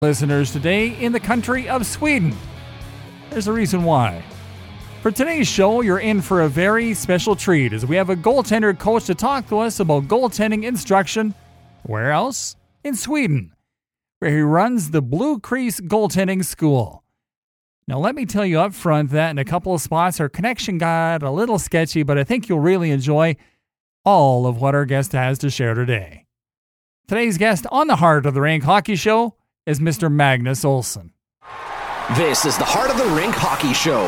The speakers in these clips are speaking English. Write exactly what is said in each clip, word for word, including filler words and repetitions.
Listeners today in the country of Sweden. There's a reason why. For today's show, you're in for a very special treat as we have a goaltender coach to talk to us about goaltending instruction. Where else? In Sweden, where he runs the Blue Crease Goaltending School. Now, let me tell you up front that in a couple of spots, our connection got a little sketchy, but I think you'll really enjoy all of what our guest has to share today. Today's guest on the Heart of the Rink Hockey Show is Mister Magnus Olsson. This is the Heart of the Rink Hockey Show.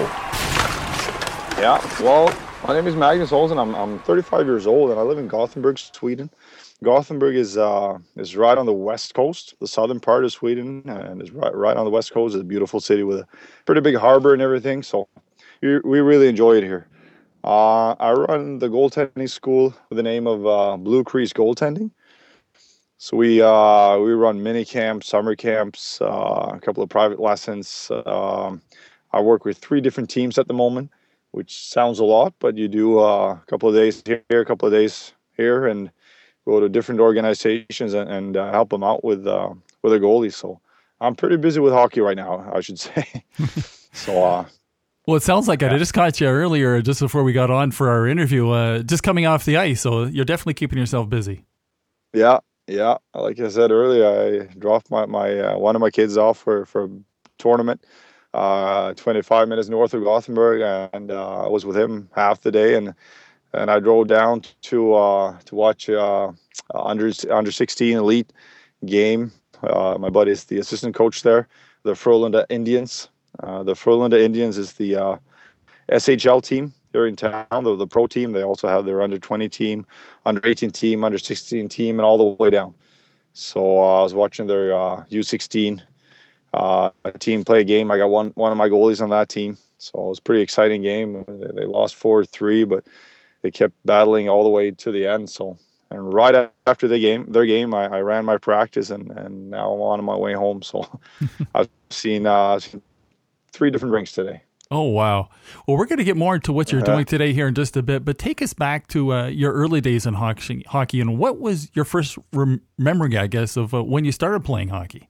Yeah, well, my name is Magnus Olsson. I'm I'm thirty-five years old and I live in Gothenburg, Sweden. Gothenburg is uh is right on the west coast, the southern part of Sweden, and is right right on the west coast. It's a beautiful city with a pretty big harbor and everything. So we we really enjoy it here. Uh, I run the goaltending school with the name of uh, Blue Crease Goaltending. So we uh, we run mini camps, summer camps, uh, a couple of private lessons. Um, I work with three different teams at the moment, which sounds a lot, but you do uh, a couple of days here, a couple of days here, and go to different organizations and, and uh, help them out with uh, with their goalies. So I'm pretty busy with hockey right now, I should say. so. Uh, Well, it sounds like yeah. I just caught you earlier, just before we got on for our interview, uh, just coming off the ice. So you're definitely keeping yourself busy. Yeah. Yeah, like I said earlier, I dropped my, my uh, one of my kids off for, for a tournament, uh, twenty-five minutes north of Gothenburg, and uh, I was with him half the day, and and I drove down to uh, to watch uh, under under sixteen elite game. Uh, my buddy is the assistant coach there, the Frölunda Indians. Uh, the Frölunda Indians is the uh, S H L team here in town, the, the pro team. They also have their under twenty team, under eighteen team, under sixteen team, and all the way down. So uh, I was watching their uh, U sixteen uh, team play a game. I got one one of my goalies on that team, so it was a pretty exciting game. They, they lost four three, but they kept battling all the way to the end. So and right after the game, their game, I, I ran my practice, and, and now I'm on my way home. So I've seen, uh, seen three different rinks today. Oh, wow. Well, we're going to get more into what you're uh-huh. doing today here in just a bit, but take us back to uh, your early days in hockey, hockey, and what was your first rem- memory, I guess, of uh, when you started playing hockey?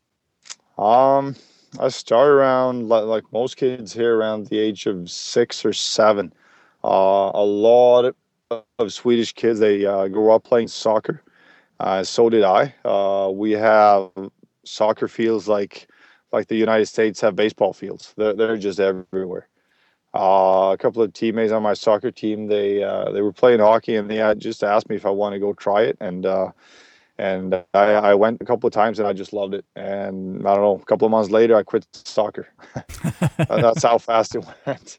Um, I started around, like, like most kids here, around the age of six or seven. Uh, a lot of, of Swedish kids, they uh, grew up playing soccer. Uh, so did I. Uh, we have soccer fields like like the United States have baseball fields. They're, they're just everywhere. Uh, a couple of teammates on my soccer team, they uh, they were playing hockey, and they had just asked me if I want to go try it. And uh, and I, I went a couple of times, and I just loved it. And I don't know, a couple of months later, I quit soccer. That's how fast it went.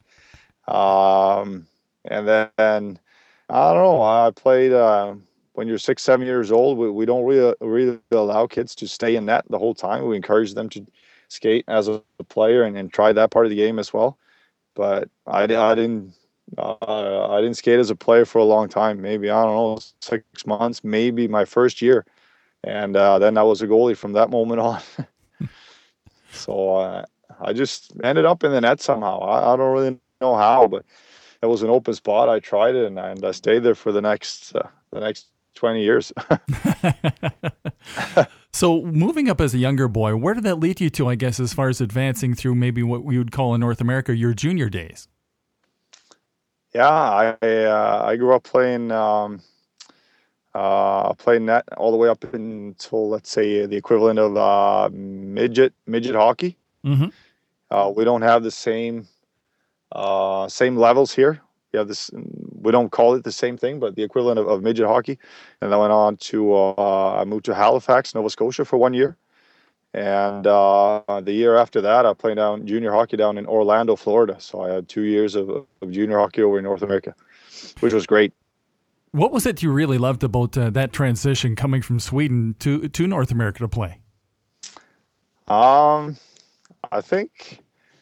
Um, and then, I don't know, I played, uh, when you're six, seven years old, we, we don't really, really allow kids to stay in net the whole time. We encourage them to skate as a player and, and try that part of the game as well. But I, I didn't uh, I didn't skate as a player for a long time. Maybe, I don't know, six months, maybe my first year. And uh, then I was a goalie from that moment on. so uh, I just ended up in the net somehow. I, I don't really know how, but it was an open spot. I tried it, and, and I stayed there for the next uh, the next twenty years. So moving up as a younger boy, where did that lead you to, I guess, as far as advancing through maybe what we would call in North America your junior days? Yeah, I uh, I grew up playing um, uh, playing net all the way up until, let's say, the equivalent of uh, midget midget hockey. Mm-hmm. Uh, we don't have the same uh, same levels here. We have this. We don't call it the same thing, but the equivalent of, of midget hockey. And I went on to uh, I moved to Halifax, Nova Scotia, for one year. And uh, the year after that, I played down junior hockey down in Orlando, Florida. So I had two years of, of junior hockey over in North America, which was great. What was it you really loved about uh, that transition coming from Sweden to to North America to play? Um, I think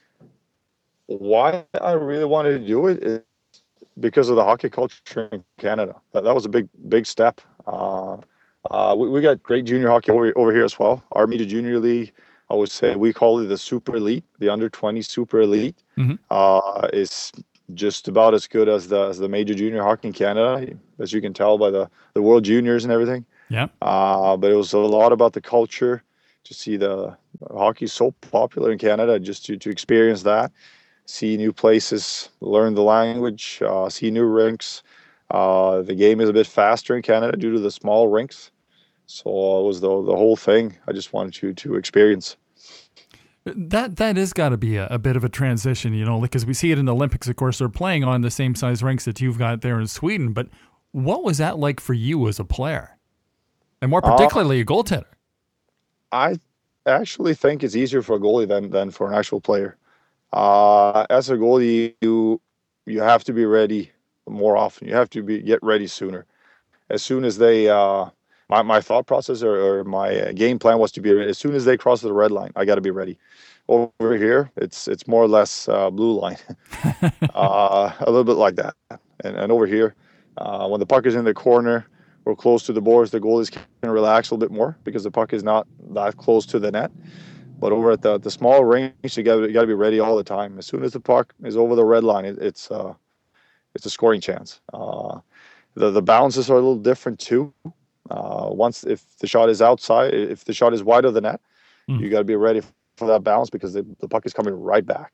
why I really wanted to do it is because of the hockey culture in Canada. That, that was a big, big step. Uh, uh, we, we got great junior hockey over, over here as well. Our Media Junior League, I would say we call it the Super Elite, the under twenty Super Elite, mm-hmm. uh, is just about as good as the as the major junior hockey in Canada, as you can tell by the, the World Juniors and everything. Yeah. Uh, but it was a lot about the culture. to see the hockey so popular in Canada, just to, to experience that, see new places, learn the language, uh, see new rinks. Uh, the game is a bit faster in Canada due to the small rinks. So it was the the whole thing. I just wanted to to experience. That that is got to be a, a bit of a transition, you know, because we see it in the Olympics. Of course, they're playing on the same size rinks that you've got there in Sweden. But what was that like for you as a player, and more particularly uh, a goaltender? I actually think it's easier for a goalie than than for an actual player. Uh, as a goalie, you you have to be ready more often. You have to be get ready sooner. As soon as they. Uh, My, my thought process or, or my game plan was to be ready. As soon as they cross the red line, I got to be ready. Over here, it's it's more or less uh, blue line, uh, a little bit like that. And, and over here, uh, when the puck is in the corner or close to the boards, the goalies can relax a little bit more because the puck is not that close to the net. But over at the the small range, you got you got to be ready all the time. As soon as the puck is over the red line, it, it's uh, it's a scoring chance. Uh, the the bounces are a little different too. Uh, once if the shot is outside, if the shot is wide of the net, mm. you got to be ready for that bounce because the, the puck is coming right back.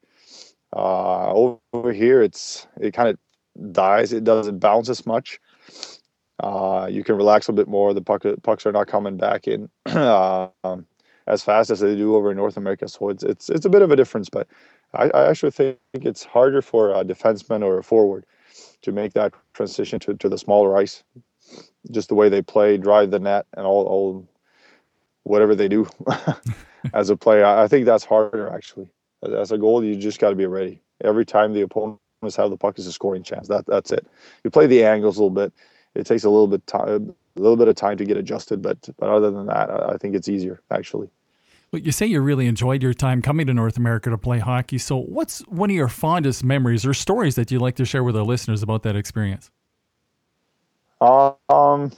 Uh, over here, it's it kind of dies. It doesn't bounce as much. Uh, you can relax a bit more. The puck pucks are not coming back in uh, um, as fast as they do over in North America. So it's it's it's a bit of a difference. But I, I actually think it's harder for a defenseman or a forward to make that transition to, to the smaller ice. Just the way they play, drive the net, and all, all whatever they do as a player. I think that's harder, actually. As a goalie, you just got to be ready. Every time the opponents have the puck is a scoring chance. That That's it. You play the angles a little bit. It takes a little bit time, a little bit of time to get adjusted, but but other than that, I think it's easier, actually. Well, you say you really enjoyed your time coming to North America to play hockey. So what's one of your fondest memories or stories that you'd like to share with our listeners about that experience? Um,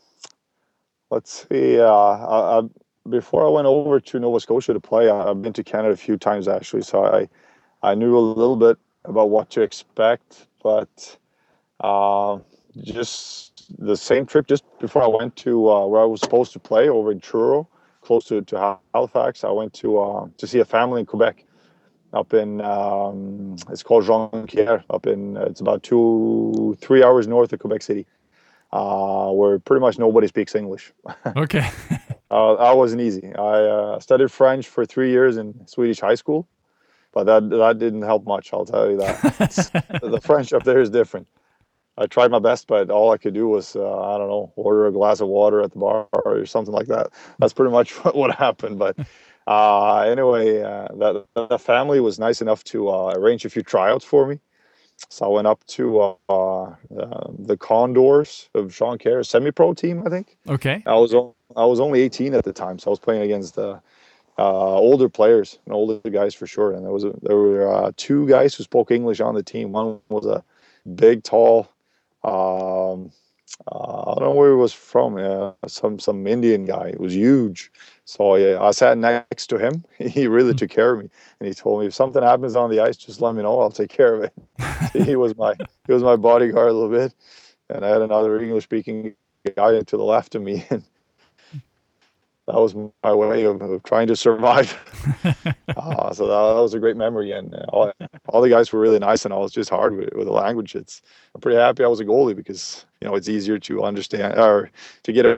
let's see. Uh, I, I, before I went over to Nova Scotia to play, I, I've been to Canada a few times actually, so I, I knew a little bit about what to expect. But uh, just the same trip, just before I went to uh, where I was supposed to play over in Truro, close to, to Halifax, I went to uh, to see a family in Quebec. Up in um, it's called Jonquière. Up in it's about two three hours north of Quebec City. Uh, where pretty much nobody speaks English. Okay. uh, that wasn't easy. I uh, studied French for three years in Swedish high school, but that that didn't help much, I'll tell you that. The French up there is different. I tried my best, but all I could do was, uh, I don't know, order a glass of water at the bar or something like that. That's pretty much what, what happened. But uh, anyway, uh, that the family was nice enough to uh, arrange a few tryouts for me. So I went up to uh, uh, the Condors of Jonquière, semi-pro team, I think. Okay. I was I was only eighteen at the time, so I was playing against the uh, older players and older guys for sure. And there was a, there were uh, two guys who spoke English on the team. One was a big, tall. Um, uh, I don't know where he was from. Uh, some some Indian guy. It was huge. So yeah, I sat next to him. He really took care of me, and he told me if something happens on the ice, just let me know. I'll take care of it. he was my he was my bodyguard a little bit, and I had another English speaking guy to the left of me, and that was my way of, of trying to survive. uh, so that, that was a great memory, and uh, all, all the guys were really nice, and I was just hard with, with the language. It's I'm pretty happy I was a goalie because you know it's easier to understand or to get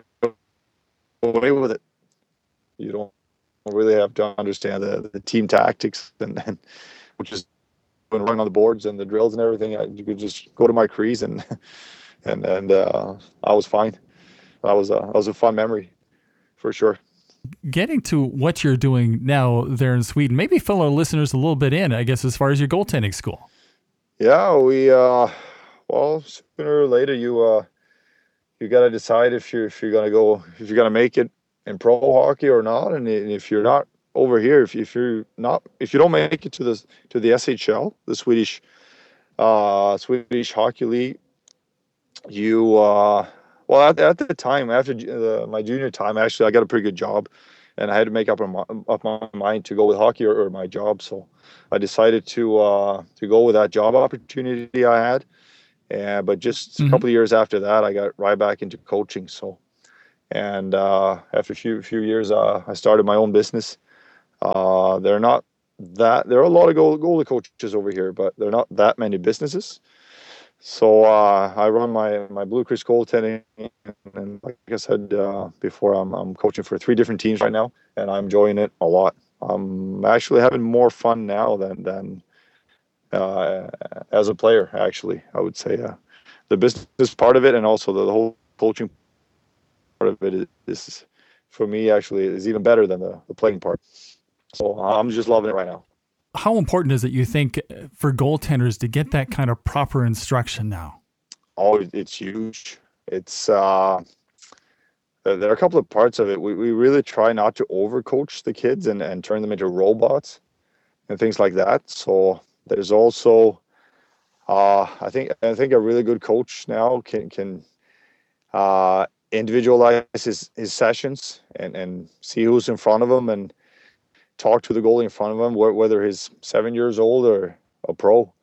away with it. You don't really have to understand the, the team tactics, and, and which is when running on the boards and the drills and everything. I, you could just go to my crease, and and and uh, I was fine. That was a that was a fun memory, for sure. Getting to what you're doing now there in Sweden, maybe fill our listeners a little bit in, I guess, as far as your goaltending school. Yeah, we uh, well, sooner or later you uh, you got to decide if you're if you're gonna go if you're gonna make it in pro hockey or not, and if you're not over here, if if you're not if you don't make it to the to the S H L, the Swedish uh, Swedish Hockey League, you uh, well at, at the time after uh, my junior time, actually I got a pretty good job, and I had to make up my, up my mind to go with hockey or, or my job, so I decided to uh, to go with that job opportunity I had, and but just mm-hmm. a couple of years after that, I got right back into coaching, so. And uh, after a few few years, uh, I started my own business. Uh, they're not that there are a lot of goal, goalie coaches over here, but they're not that many businesses. So uh, I run my my Blue Crease goaltending, and like I said uh, before, I'm I'm coaching for three different teams right now, and I'm enjoying it a lot. I'm actually having more fun now than than uh, as a player. Actually, I would say uh, the business part of it, and also the, the whole coaching part of it is, is for me actually is even better than the, the playing part. So I'm just loving it right now. How important is it, you think, for goaltenders to get that kind of proper instruction now? Oh, it's huge. It's uh, there are a couple of parts of it. We we really try not to overcoach the kids and, and turn them into robots and things like that. So there's also, uh, I think I think a really good coach now can can uh, individualize his, his sessions and, and see who's in front of him and talk to the goalie in front of him, whether he's seven years old or a pro.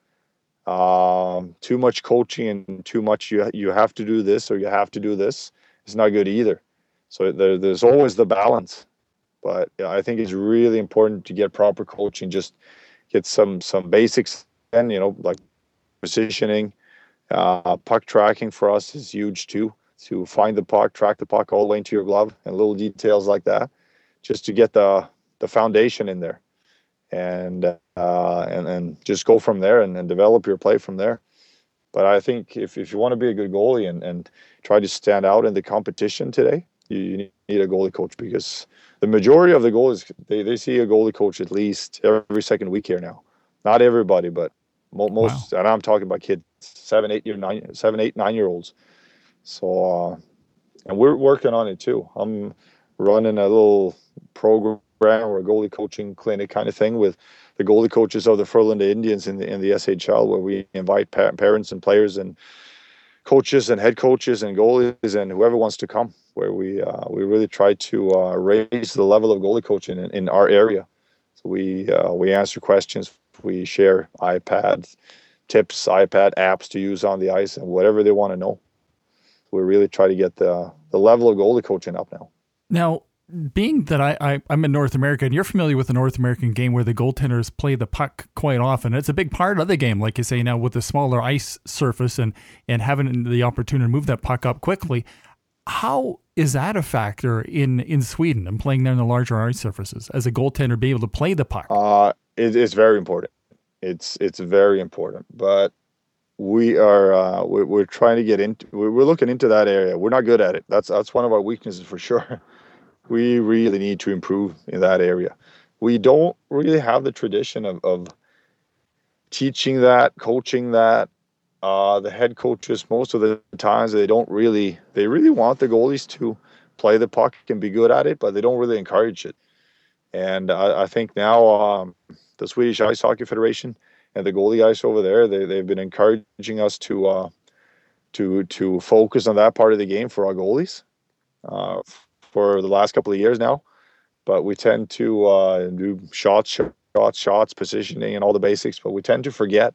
Um, too much coaching and too much you you have to do this or you have to do this is not good either. So there, there's always the balance. But yeah, I think it's really important to get proper coaching, just get some some basics, and you know, like positioning, uh, puck tracking for us is huge too. To find the puck, track the puck all the way into your glove, and little details like that, just to get the the foundation in there, and uh, and and just go from there and, and develop your play from there. But I think if, if you want to be a good goalie and, and try to stand out in the competition today, you, you need a goalie coach, because the majority of the goalies, they, they see a goalie coach at least every second week here now. Not everybody, but mo- most, wow. And I'm talking about kids, seven, eight, year, nine, seven, eight, nine year olds. So, uh, and we're working on it too. I'm running a little program or a goalie coaching clinic kind of thing with the goalie coaches of the Frölunda Indians in the in the S H L, where we invite pa- parents and players and coaches and head coaches and goalies and whoever wants to come, where we uh, we really try to uh, raise the level of goalie coaching in, in our area. So we uh, we answer questions, we share iPad tips, iPad apps to use on the ice, and whatever they want to know. We really try to get the the level of goalie coaching up now. Now, being that I, I, I'm in North America, and you're familiar with the North American game where the goaltenders play the puck quite often, it's a big part of the game, like you say now, with the smaller ice surface and, and having the opportunity to move that puck up quickly. How is that a factor in, in Sweden and playing there in the larger ice surfaces as a goaltender, be able to play the puck? Uh, it, it's very important. It's it's very important. But we are uh, we're, we're trying to get into. We're looking into that area. We're not good at it. That's that's one of our weaknesses for sure. We really need to improve in that area. We don't really have the tradition of, of teaching that, coaching that. Uh, the head coaches, most of the times, they don't really, they really want the goalies to play the puck and be good at it, but they don't really encourage it. And I, I think now um, the Swedish Ice Hockey Federation and the goalie guys over there, they, they've been encouraging us to uh, to to focus on that part of the game for our goalies. Uh, for the last couple of years now, but we tend to uh, do shots, shots, shots, positioning, and all the basics, but we tend to forget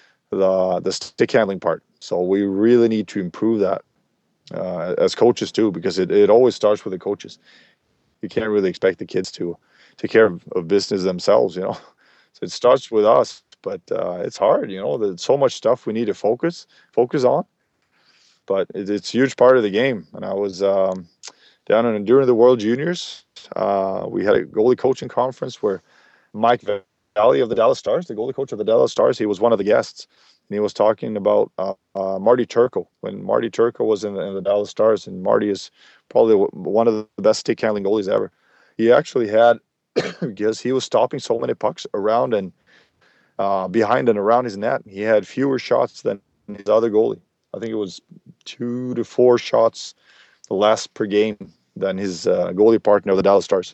the the stick handling part. So we really need to improve that uh, as coaches too, because it, it always starts with the coaches. You can't really expect the kids to take care of, of business themselves, you know. So it starts with us, but uh, it's hard, you know. There's so much stuff we need to focus focus on, but it, it's a huge part of the game. And I was um, down in during the World Juniors, uh, we had a goalie coaching conference where Mike Valley of the Dallas Stars, the goalie coach of the Dallas Stars, he was one of the guests, and he was talking about uh, uh, Marty Turco when Marty Turco was in the, in the Dallas Stars, and Marty is probably one of the best stick handling goalies ever. He actually had, because he was stopping so many pucks around and uh, behind and around his net, he had fewer shots than his other goalie. I think it was two to four shots less per game than his uh, goalie partner of the Dallas Stars.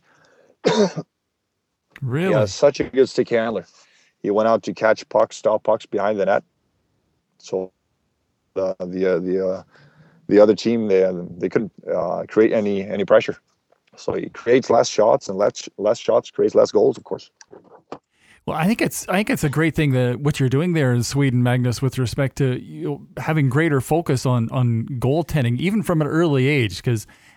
Really? Yeah, such a good stick handler. He went out to catch pucks, stop pucks behind the net. So the the uh, the uh, the other team, they they couldn't uh, create any any pressure. So he creates less shots, and less less shots creates less goals, of course. Well, I think it's I think it's a great thing that what you're doing there in Sweden, Magnus, with respect to you know, having greater focus on on goaltending, even from an early age, because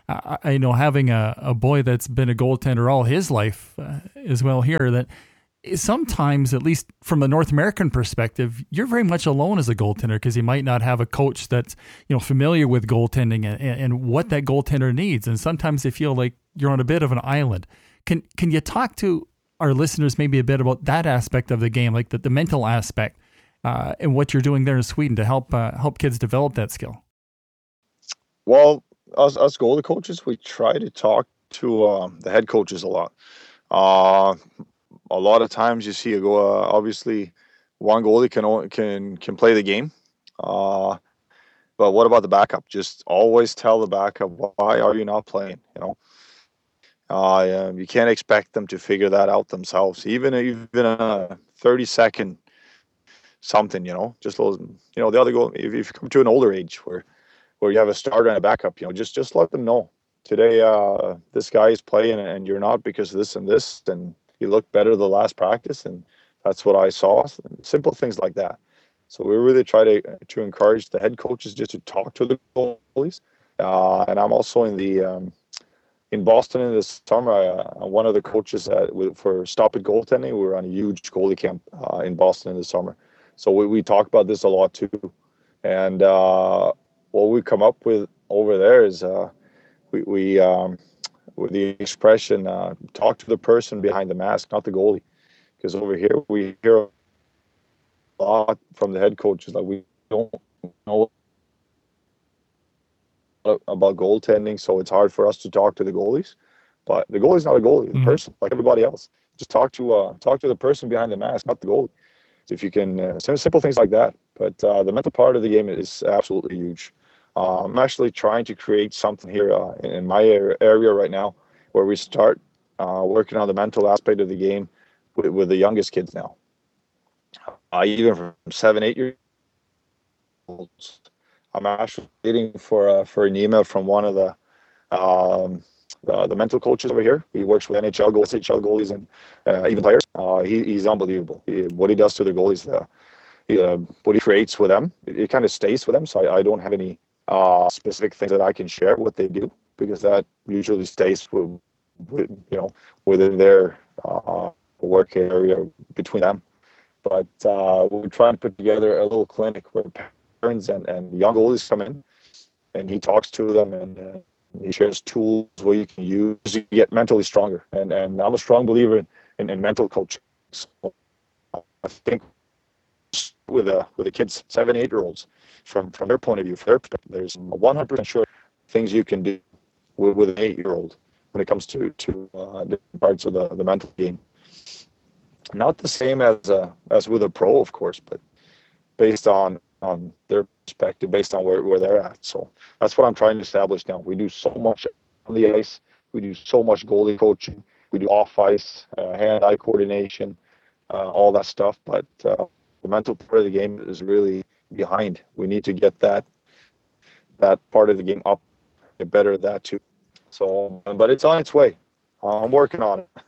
I, I know having a, a boy that's been a goaltender all his life uh, as well here, that sometimes, at least from a North American perspective, you're very much alone as a goaltender because you might not have a coach that's, you know, familiar with goaltending and, and what that goaltender needs. And sometimes they feel like you're on a bit of an island. Can can you talk to our listeners maybe a bit about that aspect of the game, like the, the mental aspect, uh, and what you're doing there in Sweden to help uh, help kids develop that skill? Well, us, us goalie coaches, we try to talk to um, the head coaches a lot. Uh, a lot of times you see, a go. Uh, obviously, one goalie can o- can can play the game, uh, but what about the backup? Just always tell the backup, why are you not playing? You know, uh, um, you can't expect them to figure that out themselves. Even even a thirty second something, you know, just those, you know, the other goal. If, if you come to an older age where where you have a starter and a backup, you know, just just let them know today, uh, this guy is playing and you're not because of this and this, and you look better the last practice, and that's what I saw. Simple things like that. So we really try to to encourage the head coaches just to talk to the goalies. Uh, and I'm also in the um, in Boston in this summer. I, I'm one of the coaches at, for Stop It Goaltending. We were on a huge goalie camp uh, in Boston in the summer. So we, we talk about this a lot too. And uh, what we come up with over there is uh, we we. Um, with the expression, uh, talk to the person behind the mask, not the goalie. Because over here, we hear a lot from the head coaches that we don't know about goaltending, so it's hard for us to talk to the goalies. But the goalie's not a goalie, the mm-hmm. person, like everybody else. Just talk to uh, talk to the person behind the mask, not the goalie. If you can, uh, simple things like that. But uh, the mental part of the game is absolutely huge. Uh, I'm actually trying to create something here uh, in, in my area right now where we start uh, working on the mental aspect of the game with, with the youngest kids now. Uh, even from seven, eight years old. I'm actually waiting for uh, for an email from one of the, um, the the mental coaches over here. He works with N H L goalies, H L goalies, and uh, even players. Uh, he, he's unbelievable. He, what he does to the goalies, uh, he, uh, what he creates with them, it, it kind of stays with them. So I, I don't have any Uh, specific things that I can share what they do, because that usually stays with, with you know, within their uh, work area between them. But uh, we're trying to put together a little clinic where parents and, and young goalies come in, and he talks to them, and uh, he shares tools where you can use to get mentally stronger. And and I'm a strong believer in, in, in mental coaching. So I think with the with the kids, seven, eight year olds, from from their point of view, from their perspective, there's one hundred percent sure things you can do with, with an eight year old when it comes to to uh, different parts of the, the mental game. Not the same as uh, as with a pro, of course, but based on on their perspective, based on where, where they're at. So that's what I'm trying to establish now. We do so much on the ice. We do so much goalie coaching. We do off ice, uh, hand-eye coordination, uh, all that stuff. But uh, the mental part of the game is really behind. We need to get that that part of the game up, get better at that too. So, but it's on its way. Uh, I'm working on it.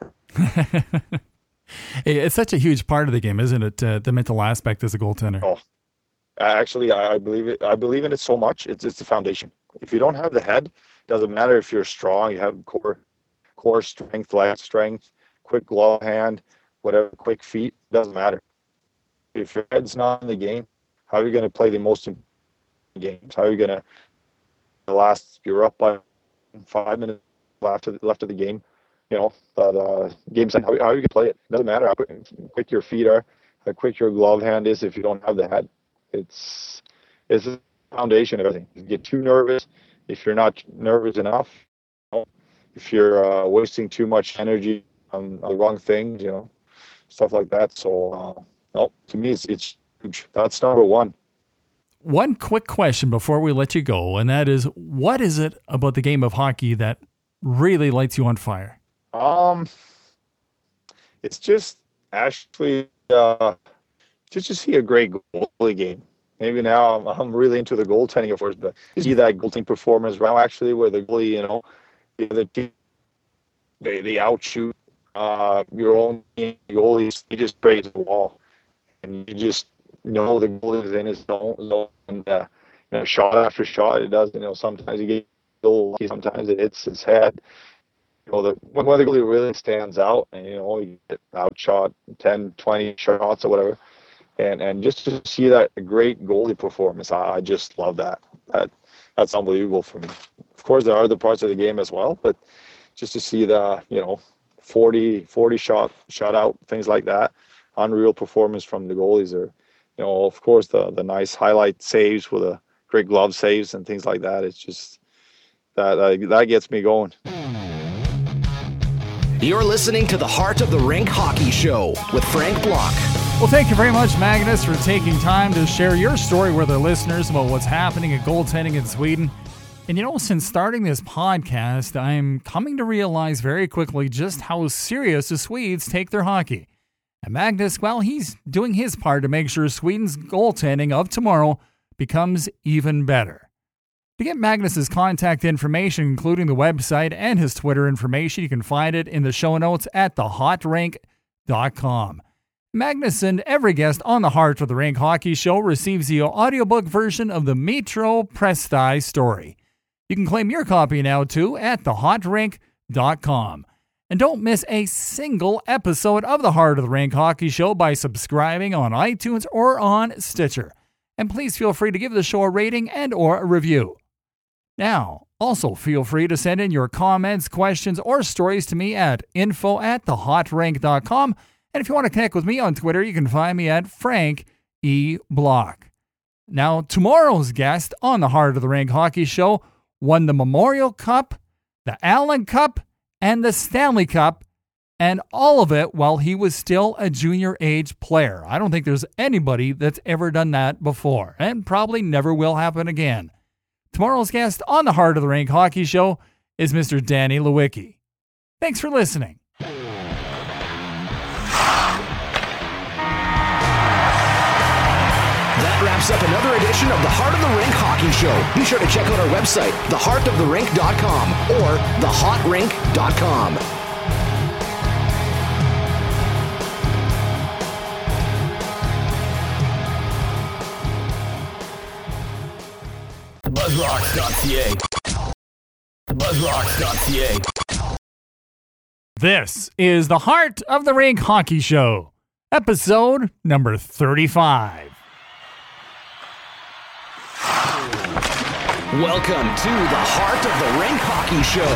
It's such a huge part of the game, isn't it? Uh, the mental aspect as a goaltender. Oh, actually, I, I believe it. I believe in it so much. It's it's the foundation. If you don't have the head, doesn't matter if you're strong. You have core core strength, lat strength, quick glove hand, whatever, quick feet. Doesn't matter. If your head's not in the game, how are you going to play the most important games? How are you going to last? You're up by five minutes left of, left of the game. You know, that uh, game's how, how are you going to play it? Doesn't matter how quick your feet are, how quick your glove hand is if you don't have the head. It's it's the foundation of everything. If you get too nervous, if you're not nervous enough, you know, if you're uh, wasting too much energy on, on the wrong things, you know, stuff like that. So, uh, no, to me, it's, it's huge. That's number one. One quick question before we let you go, and that is, what is it about the game of hockey that really lights you on fire? Um, it's just actually uh, just to see a great goalie game. Maybe now I'm, I'm really into the goaltending, of course, but you see that goaltending performance now actually where the goalie, you know, the team, they, they outshoot uh, your own team, goalies, he just breaks the wall. And you just know the goalie is in his zone, zone and uh, you know, shot after shot, it does, you know, sometimes you get little lucky sometimes. It hits his head. You know, the, when the goalie really stands out and, you know, you get outshot ten, twenty shots or whatever. And and just to see that great goalie performance, I, I just love that. That That's unbelievable for me. Of course, there are other parts of the game as well, but just to see the, you know, forty, forty shot, shutout, things like that, unreal performance from the goalies are, you know, of course, the, the nice highlight saves with a great glove saves and things like that. It's just, that, that, that gets me going. You're listening to the Heart of the Rink Hockey Show with Frank Block. Well, thank you very much, Magnus, for taking time to share your story with our listeners about what's happening at goaltending in Sweden. And you know, since starting this podcast, I'm coming to realize very quickly just how serious the Swedes take their hockey. And Magnus, well, he's doing his part to make sure Sweden's goaltending of tomorrow becomes even better. To get Magnus's contact information, including the website and his Twitter information, you can find it in the show notes at the hot rink dot com. Magnus and every guest on the Heart of the Rink Hockey Show receives the audiobook version of the Metro Presti story. You can claim your copy now, too, at the hot rink dot com. And don't miss a single episode of the Heart of the Rink Hockey Show by subscribing on iTunes or on Stitcher. And please feel free to give the show a rating and or a review. Now, also feel free to send in your comments, questions, or stories to me at info at the hot rink dot com. And if you want to connect with me on Twitter, you can find me at Frank E. Block. Now, tomorrow's guest on the Heart of the Rink Hockey Show won the Memorial Cup, the Allen Cup, and the Stanley Cup, and all of it while he was still a junior age player. I don't think there's anybody that's ever done that before, and probably never will happen again. Tomorrow's guest on the Heart of the Rink Hockey Show is Mister Danny Lewicki. Thanks for listening. That wraps up another edition of the Heart of the Rink Hockey Show. Be sure to check out our website, the heart of the rink dot com or the hot rink dot com. buzzrocks dot c a buzzrocks dot c a This is the Heart of the Rink Hockey Show, episode number thirty-five. Welcome to the Heart of the Rink Hockey Show.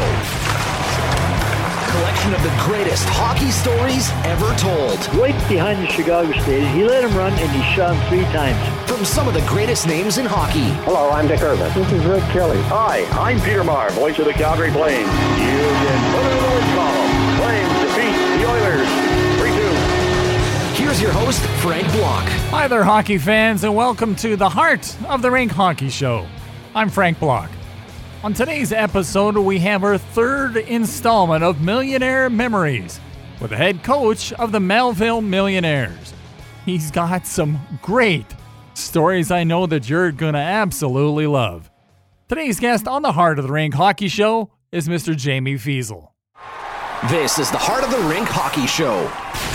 Collection of the greatest hockey stories ever told. Right behind the Chicago Stadium. He let him run and he shot him three times. From some of the greatest names in hockey. Hello, I'm Dick Irvin. This is Rick Kelly. Hi, I'm Peter Maher, voice of the Calgary Flames. You can put it in the win column. Flames defeat the Oilers three two. Here's your host, Frank Block. Hi there, hockey fans, and welcome to the Heart of the Rink Hockey Show. I'm Frank Block. On today's episode, we have our third installment of Millionaire Memories with the head coach of the Melville Millionaires. He's got some great stories I know that you're going to absolutely love. Today's guest on the Heart of the Rink Hockey Show is Mister Jamie Feasel. This is the Heart of the Rink Hockey Show.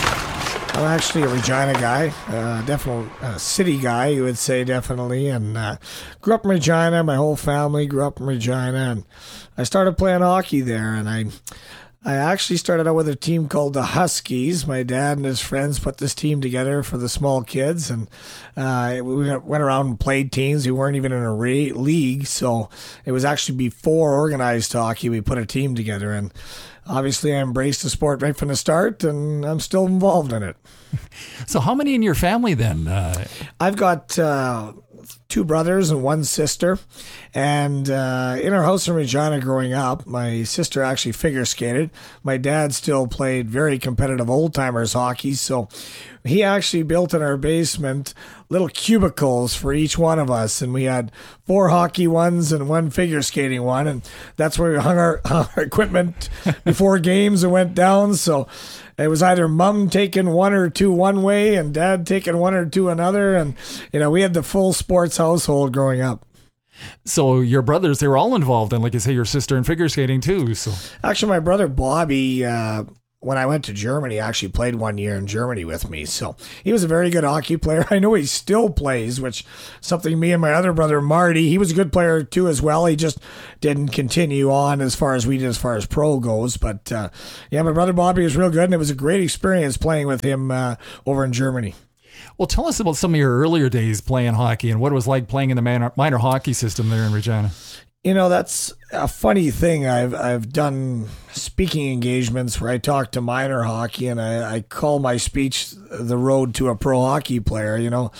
I'm actually a Regina guy, uh, definitely a city guy, you would say, definitely. And uh, grew up in Regina. My whole family grew up in Regina, and I started playing hockey there. And I, I actually started out with a team called the Huskies. My dad and his friends put this team together for the small kids, and uh, we went around and played teams. We weren't even in a re- league, so it was actually before organized hockey. We put a team together, and obviously, I embraced the sport right from the start, and I'm still involved in it. So how many in your family then? Uh... I've got uh, two brothers and one sister. And uh, in our house in Regina growing up, my sister actually figure skated. My dad still played very competitive old-timers hockey, so he actually built in our basement little cubicles for each one of us, and we had four hockey ones and one figure skating one, and that's where we hung our, hung our equipment before games and went down. So it was either mom taking one or two one way and dad taking one or two another, and you know, we had the full sports household growing up. So your brothers, they were all involved in, like you say, your sister in figure skating too. So actually, my brother Bobby, uh, when I went to Germany, actually played one year in Germany with me. So he was a very good hockey player. I know he still plays, which something me and my other brother, Marty, he was a good player too as well. He just didn't continue on as far as we did as far as pro goes. But uh, yeah, my brother Bobby was real good, and it was a great experience playing with him uh, over in Germany. Well, tell us about some of your earlier days playing hockey and what it was like playing in the minor, minor hockey system there in Regina. You know, that's a funny thing. I've I've done speaking engagements where I talk to minor hockey, and I, I call my speech the road to a pro hockey player. You know,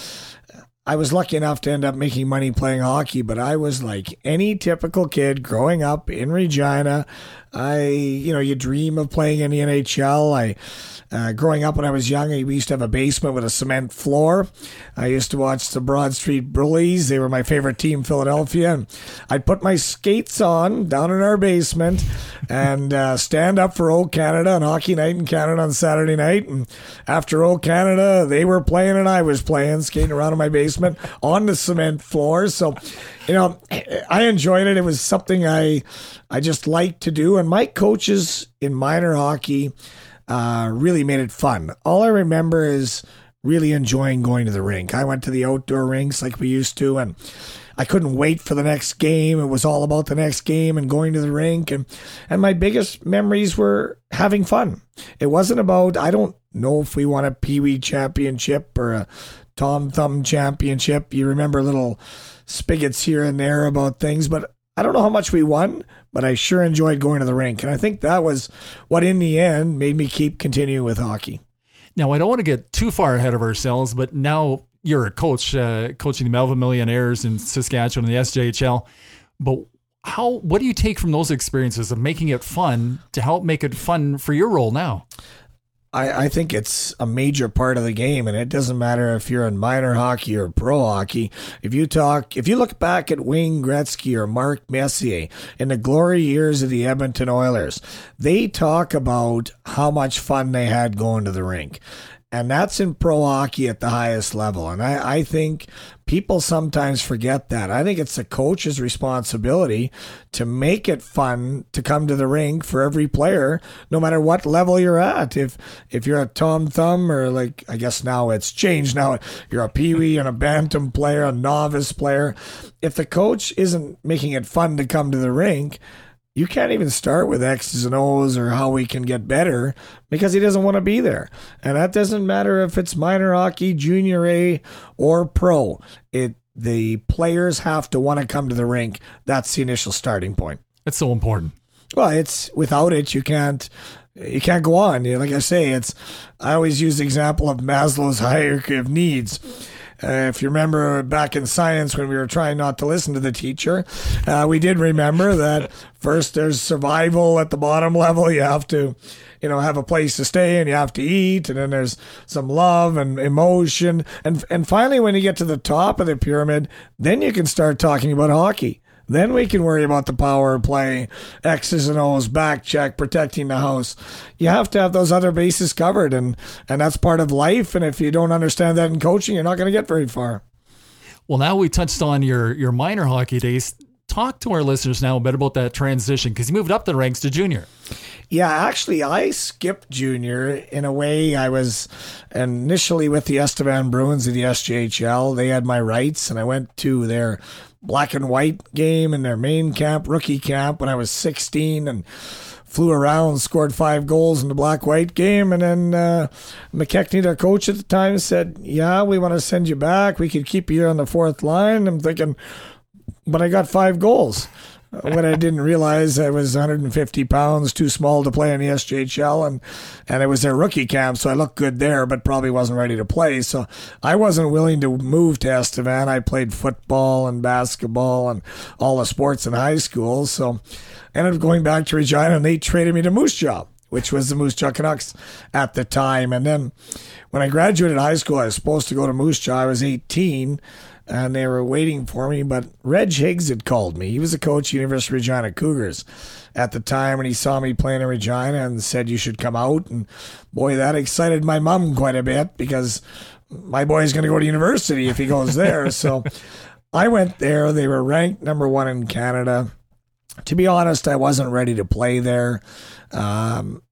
I was lucky enough to end up making money playing hockey, but I was like any typical kid growing up in Regina. I, you know, you dream of playing in the N H L. I, uh, growing up when I was young, we used to have a basement with a cement floor. I used to watch the Broad Street Bullies. They were my favorite team, Philadelphia. And I'd put my skates on down in our basement and uh, stand up for Old Canada on Hockey Night in Canada on Saturday night. And after Old Canada, they were playing and I was playing, skating around in my basement on the cement floor. So, you know, I enjoyed it. It was something I I just liked to do. And my coaches in minor hockey uh, really made it fun. All I remember is really enjoying going to the rink. I went to the outdoor rinks like we used to, and I couldn't wait for the next game. It was all about the next game and going to the rink. And, and my biggest memories were having fun. It wasn't about, I don't know if we won a Pee Wee championship or a Tom Thumb championship. You remember little spigots here and there about things, but I don't know how much we won, but I sure enjoyed going to the rink. And I think that was what in the end made me keep continuing with hockey. Now, I don't want to get too far ahead of ourselves, but now you're a coach, uh, coaching the Melville Millionaires in Saskatchewan in the S J H L. But how? What do you take from those experiences of making it fun to help make it fun for your role now? I, I think it's a major part of the game, and it doesn't matter if you're in minor hockey or pro hockey. If you talk, if you look back at Wayne Gretzky or Mark Messier in the glory years of the Edmonton Oilers, they talk about how much fun they had going to the rink. And that's in pro hockey at the highest level. And I, I think people sometimes forget that. I think it's the coach's responsibility to make it fun to come to the rink for every player, no matter what level you're at. If if you're a Tom Thumb or like, I guess now it's changed now, you're a Pee Wee and a Bantam player, a novice player. If the coach isn't making it fun to come to the rink, you can't even start with X's and O's or how we can get better because he doesn't want to be there. And that doesn't matter if it's minor hockey, junior A, or pro. It the players have to want to come to the rink. That's the initial starting point. It's so important. Well, it's without it, you can't you can't go on. Like I say, it's I always use the example of Maslow's hierarchy of needs. Uh, if you remember back in science when we were trying not to listen to the teacher, uh, we did remember that first there's survival at the bottom level. You have to, you know, have a place to stay and you have to eat. And then there's some love and emotion. And, and finally, when you get to the top of the pyramid, then you can start talking about hockey. Then we can worry about the power play, X's and O's, back check, protecting the house. You have to have those other bases covered, and, and that's part of life. And if you don't understand that in coaching, you're not going to get very far. Well, now we touched on your, your minor hockey days. Talk to our listeners now a bit about that transition, because you moved up the ranks to junior. Yeah, actually, I skipped junior in a way. I was initially with the Estevan Bruins of the S J H L. They had my rights, and I went to their black and white game in their main camp, rookie camp, when I was sixteen, and flew around, scored five goals in the black-white game. And then uh, McKechnie, their coach at the time, said, yeah, we want to send you back. We could keep you here on the fourth line. I'm thinking, but I got five goals. What I didn't realize, I was one hundred fifty pounds, too small to play in the S J H L, and, and it was their rookie camp, so I looked good there, but probably wasn't ready to play. So I wasn't willing to move to Estevan. I played football and basketball and all the sports in high school, so I ended up going back to Regina, and they traded me to Moose Jaw, which was the Moose Jaw Canucks at the time. And then when I graduated high school, I was supposed to go to Moose Jaw. I was eighteen, and they were waiting for me, but Reg Higgs had called me. He was a coach at University of Regina Cougars at the time, and he saw me playing in Regina and said, you should come out. And boy, that excited my mom quite a bit, because my boy's going to go to university if he goes there. So I went there. They were ranked number one in Canada. To be honest, I wasn't ready to play there. Um,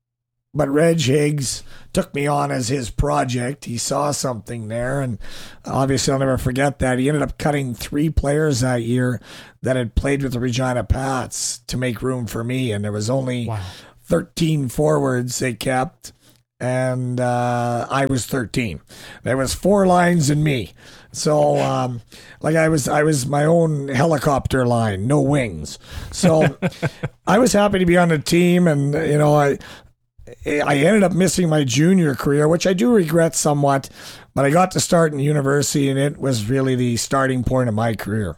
but Reg Higgs took me on as his project. He saw something there, and obviously I'll never forget that. He ended up cutting three players that year that had played with the Regina Pats to make room for me, and there was only wow. thirteen forwards they kept, and uh, I was thirteen. There was four lines and me. So, um, like I was, I was my own helicopter line, no wings. So I was happy to be on the team, and you know, I, I ended up missing my junior career, which I do regret somewhat, but I got to start in university, and it was really the starting point of my career.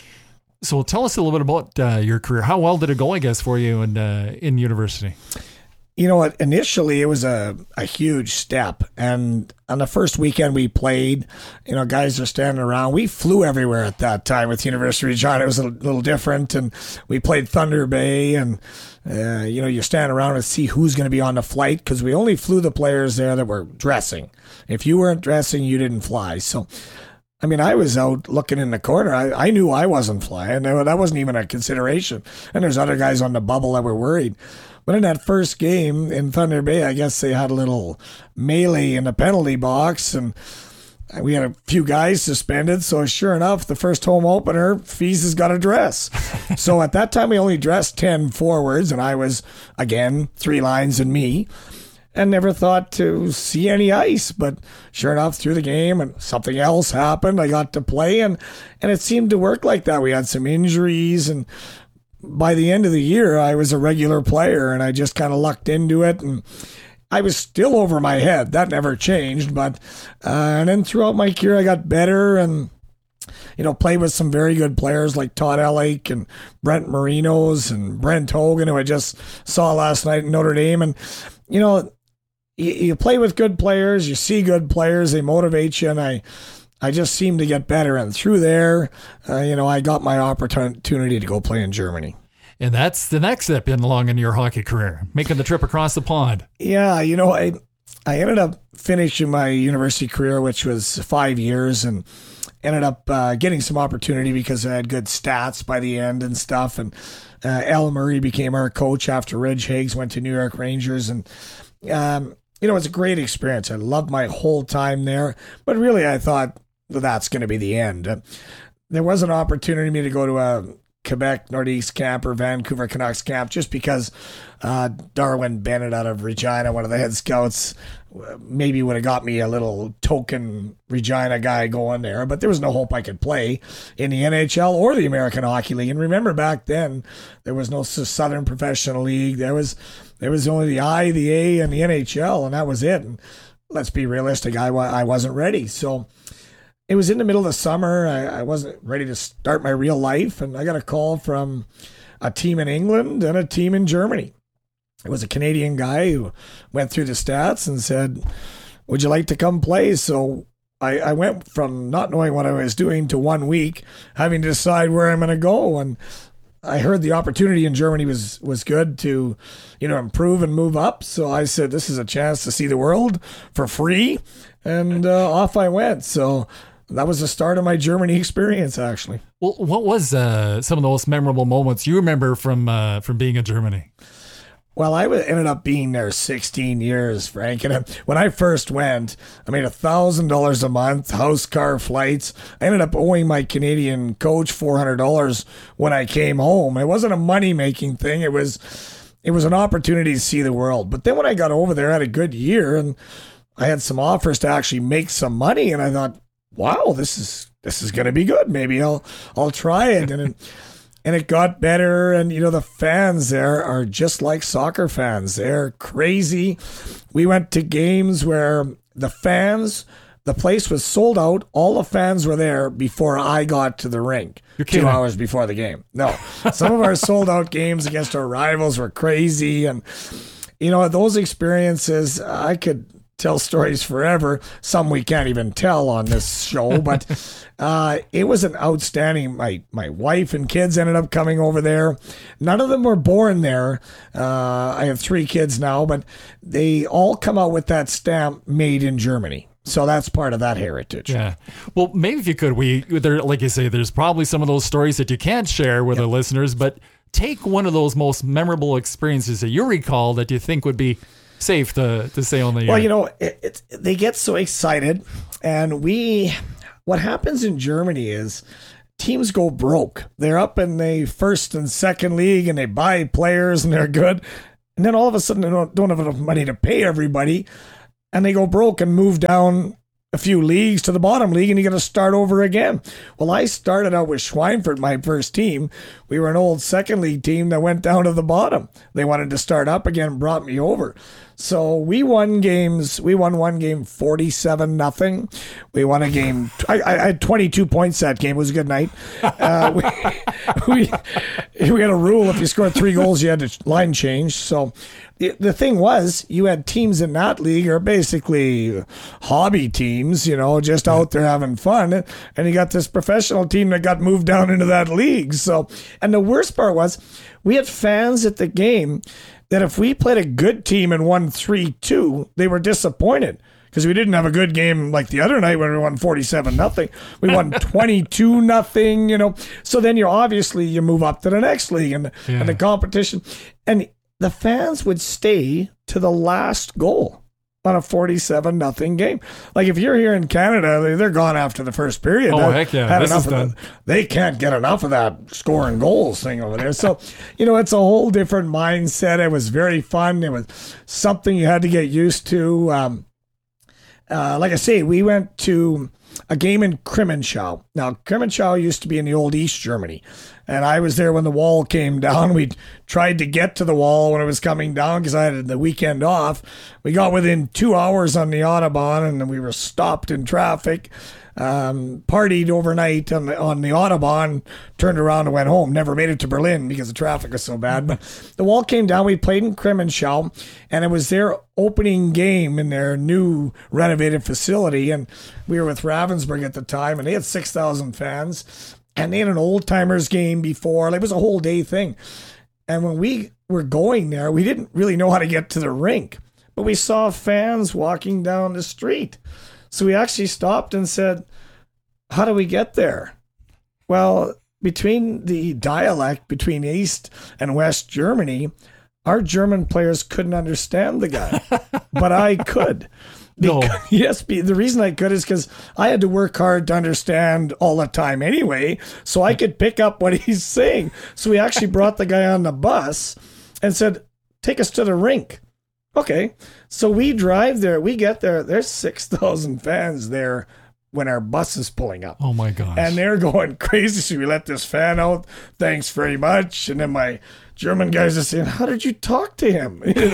So tell us a little bit about uh, your career. How well did it go, I guess, for you in, uh, in university? You know what? Initially, it was a, a huge step. And on the first weekend we played, you know, guys are standing around. We flew everywhere at that time with University of Regina. It was a little different. And we played Thunder Bay. And, uh, you know, you stand around and see who's going to be on the flight, because we only flew the players there that were dressing. If you weren't dressing, you didn't fly. So, I mean, I was out looking in the corner. I, I knew I wasn't flying. That wasn't even a consideration. And there's other guys on the bubble that were worried. But in that first game in Thunder Bay, I guess they had a little melee in the penalty box, and we had a few guys suspended. So sure enough, the first home opener, Fees has got a dress. So at that time, we only dressed ten forwards, and I was, again, three lines and me, and never thought to see any ice. But sure enough, through the game, and something else happened. I got to play, and, and it seemed to work like that. We had some injuries, and by the end of the year, I was a regular player, and I just kind of lucked into it, and I was still over my head. That never changed, but uh, and then throughout my career, I got better, and you know, played with some very good players like Todd Ellick and Brent Marinos and Brent Hogan, who I just saw last night in Notre Dame. And you know, you, you play with good players, you see good players, they motivate you, and I. I just seemed to get better, and through there, uh, you know, I got my opportunity to go play in Germany. And that's the next step in along in your hockey career, making the trip across the pond. Yeah, you know, I I ended up finishing my university career, which was five years, and ended up uh, getting some opportunity because I had good stats by the end and stuff. And uh, Al Murray became our coach after Reg Higgs went to New York Rangers, and um, you know, it's a great experience. I loved my whole time there, but really, I thought, that's going to be the end. Uh, there was an opportunity for me to go to a Quebec Northeast camp or Vancouver Canucks camp, just because uh, Darwin Bennett out of Regina, one of the head scouts, maybe would have got me a little token Regina guy going there, but there was no hope I could play in the N H L or the American Hockey League. And remember, back then, there was no Southern Professional League. There was there was only the I, the A, and the N H L, and that was it. And let's be realistic, I, I wasn't ready. So it was in the middle of the summer. I, I wasn't ready to start my real life, and I got a call from a team in England and a team in Germany. It was a Canadian guy who went through the stats and said, would you like to come play? So I, I went from not knowing what I was doing to one week having to decide where I'm going to go. And I heard the opportunity in Germany was, was good to, you know, improve and move up. So I said, this is a chance to see the world for free. And uh, off I went. So that was the start of my Germany experience, actually. Well, what was uh, some of the most memorable moments you remember from uh, from being in Germany? Well, I ended up being there sixteen years, Frank. And when I first went, I made one thousand dollars a month, house, car, flights. I ended up owing my Canadian coach four hundred dollars when I came home. It wasn't a money-making thing. It was, it was an opportunity to see the world. But then when I got over there, I had a good year, and I had some offers to actually make some money, and I thought, wow, this is this is going to be good. Maybe I'll I'll try it. And it, and it got better. And, you know, the fans there are just like soccer fans. They're crazy. We went to games where the fans, the place was sold out. All the fans were there before I got to the rink. You're kidding. Two hours before the game. No. Some of our sold out games against our rivals were crazy. And, you know, those experiences, I could tell stories forever. Some we can't even tell on this show, but uh, it was an outstanding. My my wife and kids ended up coming over there. None of them were born there. Uh, I have three kids now, but they all come out with that stamp made in Germany. So that's part of that heritage. Yeah. Well, maybe if you could, we there, like you say, there's probably some of those stories that you can't share with yep. our listeners, but take one of those most memorable experiences that you recall that you think would be safe to, to say on the air. Well, you know, it, it, they get so excited, and we, what happens in Germany is teams go broke. They're up in the first and second league, and they buy players, and they're good. And then all of a sudden, they don't, don't have enough money to pay everybody, and they go broke and move down a few leagues to the bottom league, and you got to start over again. Well, I started out with Schweinfurt, my first team. We were an old second league team that went down to the bottom. They wanted to start up again and brought me over. So we won games. We won one game forty-seven nothing. We won a game. I, I had twenty-two points that game. It was a good night. Uh, we, we, we had a rule, if you scored three goals, you had to line change. So the, the thing was, you had teams in that league are basically hobby teams, you know, just out there having fun. And you got this professional team that got moved down into that league. So, and the worst part was, we had fans at the game that if we played a good team and won three two, they were disappointed because we didn't have a good game like the other night when we won forty-seven nothing. We won twenty-two nothing, you know. So then you obviously you move up to the next league and, yeah. and the competition. And the fans would stay to the last goal on a forty-seven nothing game. Like if you're here in Canada, they're gone after the first period. Oh, that, heck yeah. This is done. They can't get enough of that scoring goals thing over there. So, you know, it's a whole different mindset. It was very fun. It was something you had to get used to. Um, uh, like I say, we went to a game in Krimenschau. Now, Krimenschau used to be in the old East Germany. And I was there when the wall came down. We tried to get to the wall when it was coming down because I had the weekend off. We got within two hours on the Autobahn, and then we were stopped in traffic. Um, partied overnight on the, on the Autobahn, turned around and went home. Never made it to Berlin because the traffic was so bad. But the wall came down. We played in Krimenschau, and it was their opening game in their new renovated facility. And we were with Ravensburg at the time, and they had six thousand fans. And they had an old-timers game before. It was a whole day thing. And when we were going there, we didn't really know how to get to the rink. But we saw fans walking down the street. So we actually stopped and said, how do we get there? Well, between the dialect between East and West Germany, our German players couldn't understand the guy. But I could. No. Because, yes, the reason I could is because I had to work hard to understand all the time anyway, so I could pick up what he's saying. So we actually brought the guy on the bus and said, take us to the rink. Okay. So we drive there. We get there. There's six thousand fans there when our bus is pulling up. Oh, my gosh. And they're going crazy. So we let this fan out. Thanks very much. And then my German guys are saying, how did you talk to him? You know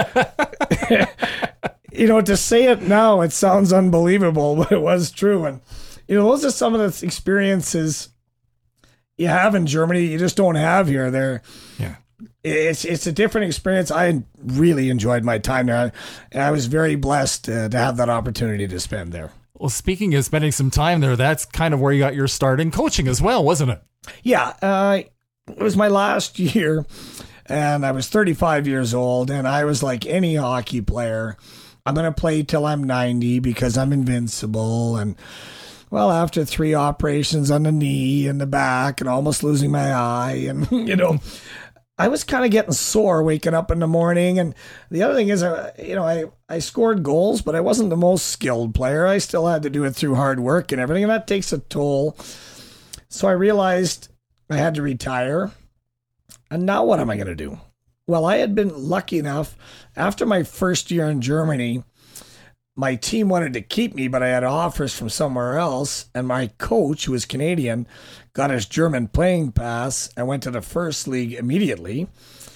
what? You know, to say it now, it sounds unbelievable, but it was true. And, you know, those are some of the experiences you have in Germany you just don't have here. They're, yeah. It's it's a different experience. I really enjoyed my time there, and I was very blessed uh, to have that opportunity to spend there. Well, speaking of spending some time there, that's kind of where you got your start in coaching as well, wasn't it? Yeah, uh, it was my last year, and I was thirty-five years old, and I was like any hockey player. I'm going to play till I'm ninety because I'm invincible. And, well, after three operations on the knee and the back and almost losing my eye, and, you know, I was kind of getting sore waking up in the morning. And the other thing is, uh, you know, I, I scored goals, but I wasn't the most skilled player. I still had to do it through hard work and everything, and that takes a toll. So I realized I had to retire. And now what am I going to do? Well, I had been lucky enough, after my first year in Germany, my team wanted to keep me, but I had offers from somewhere else. And my coach, who was Canadian, got his German playing pass and went to the first league immediately.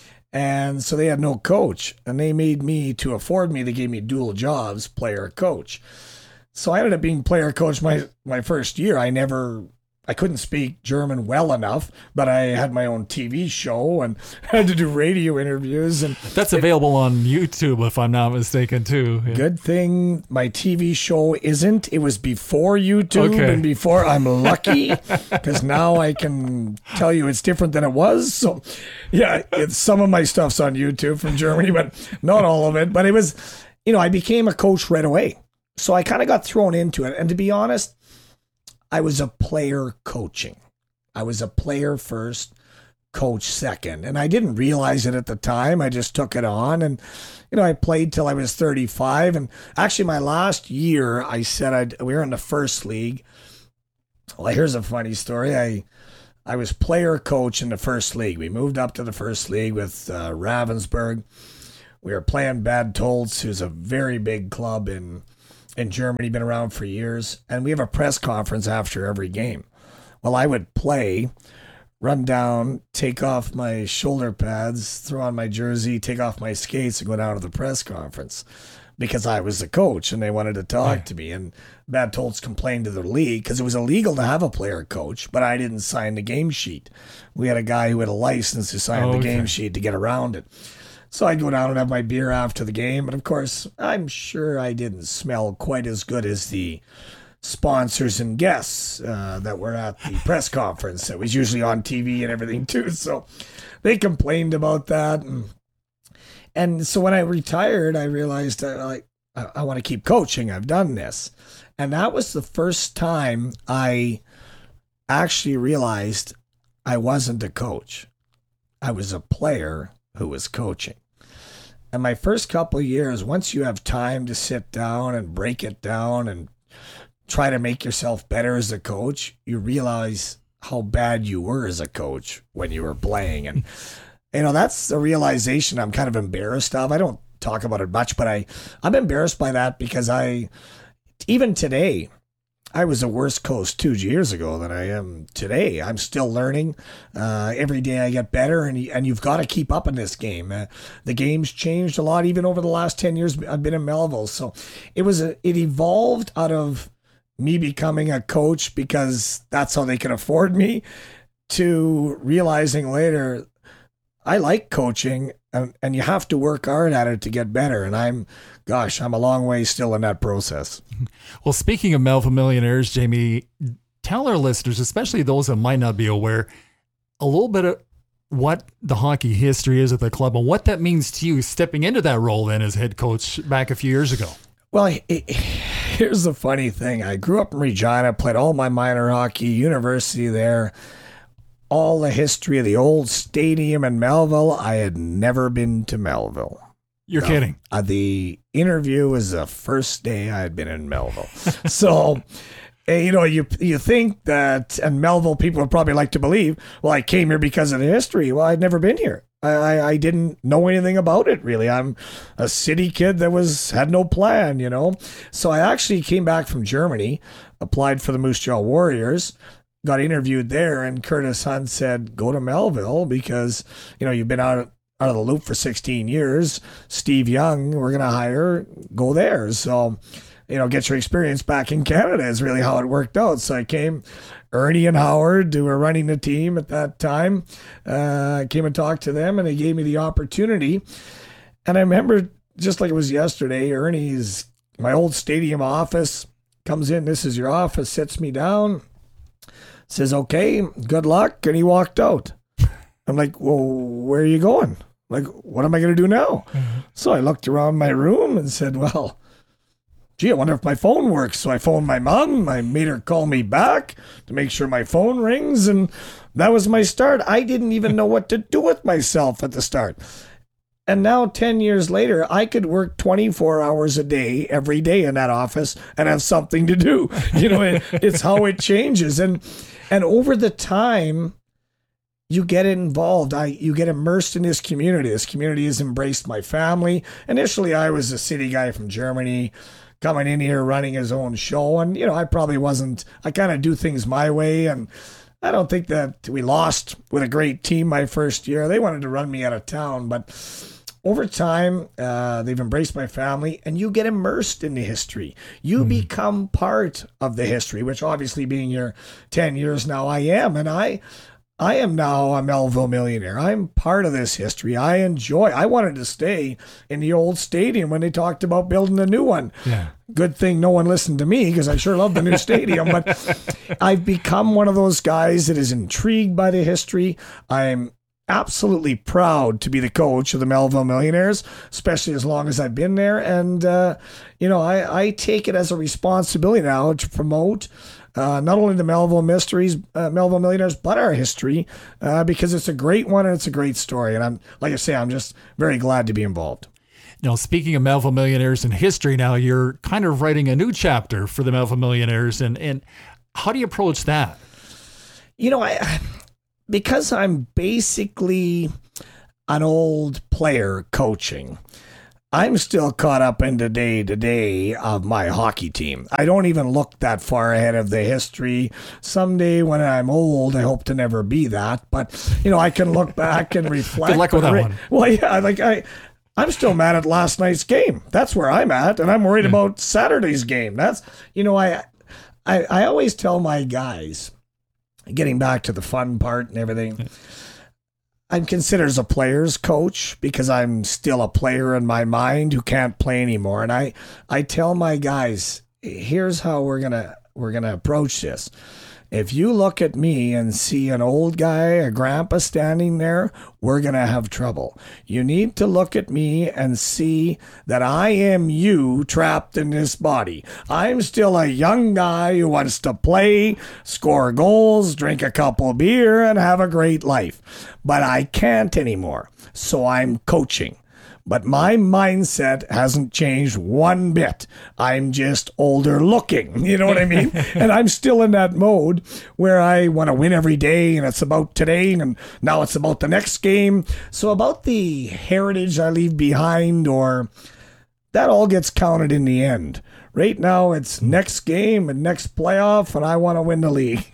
And so they had no coach. And they made me, to afford me, they gave me dual jobs, player coach. So I ended up being player coach my, my first year. I never... I couldn't speak German well enough, but I had my own T V show and had to do radio interviews. And that's available it, on YouTube, if I'm not mistaken, too. Yeah. Good thing my T V show isn't. It was before YouTube okay. and before. I'm lucky because now I can tell you it's different than it was. So, yeah, it's, some of my stuff's on YouTube from Germany, but not all of it. But it was, you know, I became a coach right away. So I kind of got thrown into it. And to be honest, I was a player coaching. I was a player first, coach second. And I didn't realize it at the time. I just took it on. And, you know, I played till I was thirty-five. And actually, my last year, I said I'd, we were in the first league. Well, here's a funny story. I I was player coach in the first league. We moved up to the first league with uh, Ravensburg. We were playing Bad Tolz, who's a very big club in in Germany, been around for years. And we have a press conference after every game. Well, I would play, run down, take off my shoulder pads, throw on my jersey, take off my skates, and go down to the press conference because I was the coach and they wanted to talk right. to me. And Bad Tolz complained to the league because it was illegal to have a player coach, but I didn't sign the game sheet. We had a guy who had a license who signed oh, the okay. game sheet to get around it. So I'd go down and have my beer after the game. But of course, I'm sure I didn't smell quite as good as the sponsors and guests uh, that were at the press conference. It was usually on T V and everything too. So they complained about that. And, and so when I retired, I realized uh, like I, I want to keep coaching. I've done this. And that was the first time I actually realized I wasn't a coach. I was a player who was coaching. And my first couple of years, once you have time to sit down and break it down and try to make yourself better as a coach, you realize how bad you were as a coach when you were playing. And, you know, that's the realization I'm kind of embarrassed of. I don't talk about it much, but I, I'm embarrassed by that because I, even today, I was a worse coach two years ago than I am today. I'm still learning. Uh, every day I get better, and and you've got to keep up in this game. Uh, the game's changed a lot, even over the last ten years I've been in Melville. So it was a, it evolved out of me becoming a coach because that's how they can afford me, to realizing later I like coaching, and, and you have to work hard at it to get better. And I'm, gosh, I'm a long way still in that process. Well, speaking of Melville Millionaires, Jamie, tell our listeners, especially those that might not be aware, a little bit of what the hockey history is at the club and what that means to you stepping into that role then as head coach back a few years ago. Well, it, it, here's the funny thing. I grew up in Regina, played all my minor hockey, university there. All the history of the old stadium in Melville, I had never been to Melville. You're no, kidding. Uh, the interview was the first day I had been in Melville. So, you know, you you think that, and Melville people would probably like to believe, well, I came here because of the history. Well, I'd never been here. I, I, I didn't know anything about it, really. I'm a city kid that was had no plan, you know. So I actually came back from Germany, applied for the Moose Jaw Warriors, got interviewed there, and Curtis Hunt said, go to Melville because, you know, you've been out of, out of the loop for sixteen years. Steve Young, we're going to hire, go there. So, you know, get your experience back in Canada is really how it worked out. So I came, Ernie and Howard, who were running the team at that time, uh, came and talked to them, and they gave me the opportunity. And I remember, just like it was yesterday, Ernie's, my old stadium office, comes in, this is your office, sits me down, says, okay, good luck, and he walked out. I'm like, well, where are you going? Like, what am I going to do now? Mm-hmm. So I looked around my room and said, well, gee, I wonder if my phone works. So I phoned my mom. I made her call me back to make sure my phone rings. And that was my start. I didn't even know what to do with myself at the start. And now, ten years later, I could work twenty-four hours a day, every day in that office and have something to do. You know, it, it's how it changes. And and over the time, you get involved. I you get immersed in this community. This community has embraced my family. Initially, I was a city guy from Germany, coming in here, running his own show. And, you know, I probably wasn't, I kind of do things my way. And I don't think that we lost with a great team my first year. They wanted to run me out of town. But over time, uh, they've embraced my family, and you get immersed in the history. You mm-hmm. become part of the history, which obviously being here ten years now, I am. And I... I am now a Melville Millionaire. I'm part of this history. I enjoy. I wanted to stay in the old stadium when they talked about building a new one. Yeah. Good thing no one listened to me because I sure love the new stadium. But I've become one of those guys that is intrigued by the history. I'm absolutely proud to be the coach of the Melville Millionaires, especially as long as I've been there. And, uh, you know, I, I take it as a responsibility now to promote uh, not only the Melville Mysteries, uh, Melville Millionaires, but our history, uh, because it's a great one and it's a great story. And I'm, like I say, I'm just very glad to be involved. Now, speaking of Melville Millionaires and history, now you're kind of writing a new chapter for the Melville Millionaires. And, and how do you approach that? You know, I... Because I'm basically an old player coaching, I'm still caught up in the day-to-day of my hockey team. I don't even look that far ahead of the history. Someday when I'm old, I hope to never be that. But, you know, I can look back and reflect. Good luck with that one. Well, yeah, like I... I'm still mad at last night's game. That's where I'm at, and I'm worried yeah. about Saturday's game. That's, you know, I, I, I always tell my guys, getting back to the fun part and everything, I'm considered as a player's coach because I'm still a player in my mind who can't play anymore. And I, I tell my guys, here's how we're gonna we're gonna approach this. If you look at me and see an old guy, a grandpa standing there, we're going to have trouble. You need to look at me and see that I am you trapped in this body. I'm still a young guy who wants to play, score goals, drink a couple of beer, and have a great life. But I can't anymore, so I'm coaching. But my mindset hasn't changed one bit. I'm just older looking, you know what I mean? And I'm still in that mode where I want to win every day, and it's about today, and now it's about the next game. So about the heritage I leave behind, or that all gets counted in the end. Right now, it's next game and next playoff, and I want to win the league.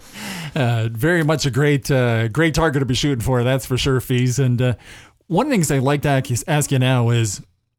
Uh, very much a great, uh, great target to be shooting for, that's for sure, Fees. And uh, one of the things I'd like to ask you now is,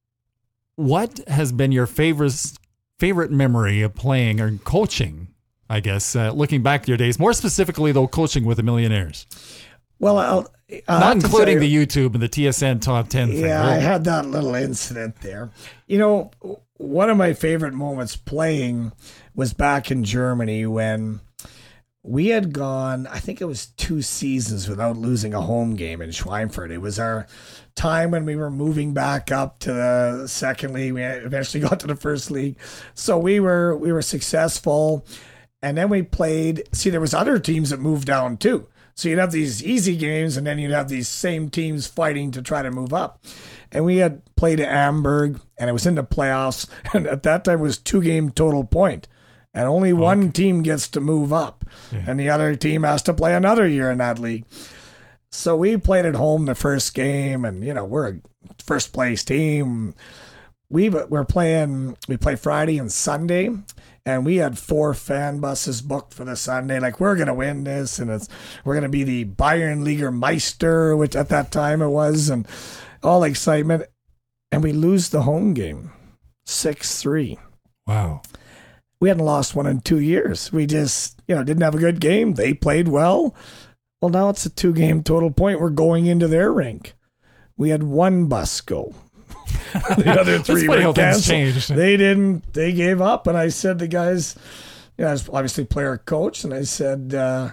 what has been your favorite favorite memory of playing or coaching, I guess, uh, looking back to your days, more specifically, though, coaching with the Millionaires? Well, I'll, I'll not including the YouTube and the T S N Top ten thing. Yeah, right? I had that little incident there. You know, one of my favorite moments playing was back in Germany when we had gone, I think it was two seasons without losing a home game in Schweinfurt. It was our time when we were moving back up to the second league. We eventually got to the first league. So we were we were successful. And then we played, see, there was other teams that moved down too. So you'd have these easy games, and then you'd have these same teams fighting to try to move up. And we had played at Amberg, and it was in the playoffs. And at that time, it was two-game total point. And only one okay. team gets to move up, yeah. and the other team has to play another year in that league. So we played at home the first game, and, you know, we're a first-place team. We we're playing, we play Friday and Sunday, and we had four fan buses booked for the Sunday. Like, we're going to win this, and it's we're going to be the Bayern Liga Meister, which at that time it was, and all excitement. And we lose the home game, six three. Wow. We hadn't lost one in two years. We just, you know, didn't have a good game. They played well. Well, now it's a two-game total point. We're going into their rink. We had one bus go. The other three were canceled. They didn't. They gave up. And I said to the guys, you know, I was obviously player coach, and I said, uh,